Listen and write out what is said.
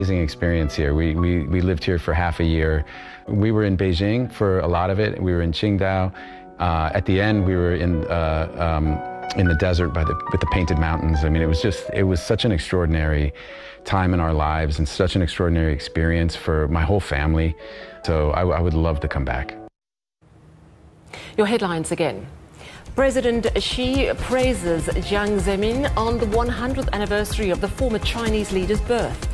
Amazing experience here. We lived here for half a year. We were in Beijing for a lot of it. We were in Qingdao. At the end, we were in the desert with the painted mountains. I mean, it was such an extraordinary time in our lives and such an extraordinary experience for my whole family. So I would love to come back. Your headlines again. President Xi praises Jiang Zemin on the 100th anniversary of the former Chinese leader's birth.